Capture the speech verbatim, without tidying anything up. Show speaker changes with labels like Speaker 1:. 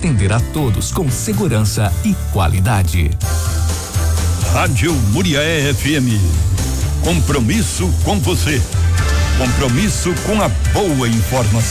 Speaker 1: atender a todos com segurança e qualidade.
Speaker 2: Rádio Muriaé F M. Compromisso com você. Compromisso com a boa informação.